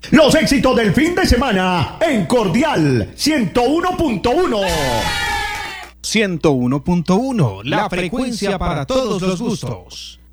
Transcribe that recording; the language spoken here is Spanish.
Los éxitos del fin de semana en Cordial 101.1. 101.1, la frecuencia para todos los gustos.